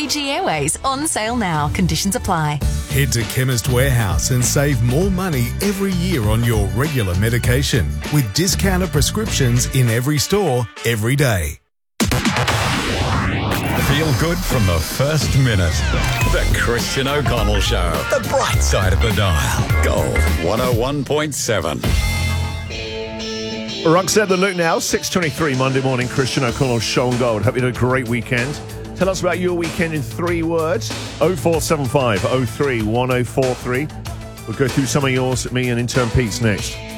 Fiji Airways on sale now. Conditions apply. Head to Chemist Warehouse and save more money every year on your regular medication with discounted prescriptions in every store, every day. Feel good from the first minute. The Christian O'Connell Show. The bright side of the dial. Gold 101.7. Roxette the Look now, 6:23 Monday morning, Christian O'Connell Show on Gold. Hope you had a great weekend. Tell us about your weekend in 3 words. 0475 03 1043. We'll go through some of yours, me and intern Pete's next.